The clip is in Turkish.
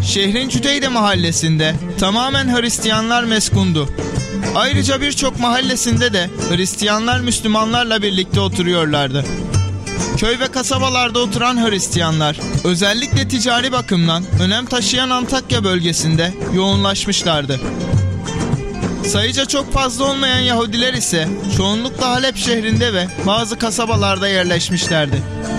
Şehrin Cüdeyde mahallesinde tamamen Hristiyanlar meskundu. Ayrıca birçok mahallesinde de Hristiyanlar Müslümanlarla birlikte oturuyorlardı. Köy ve kasabalarda oturan Hristiyanlar özellikle ticari bakımdan önem taşıyan Antakya bölgesinde yoğunlaşmışlardı. Sayıca çok fazla olmayan Yahudiler ise çoğunlukla Halep şehrinde ve bazı kasabalarda yerleşmişlerdi.